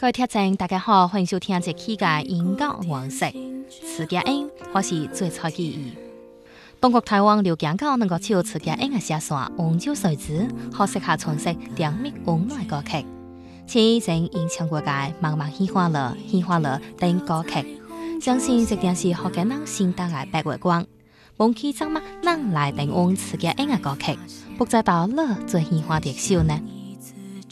各位听众，大家好，欢迎收听这期嘅音乐黄色词家音，我是最菜记忆。中国台湾刘江高能够唱词家音嘅写线，温州水子，可适合从事甜蜜温暖歌曲。前曾演唱过嘅茫茫喜欢了等歌曲，相信这件是好嘅人心带来白月光。忘记怎么人来定温词家音嘅歌曲，不知道你最喜欢的首呢？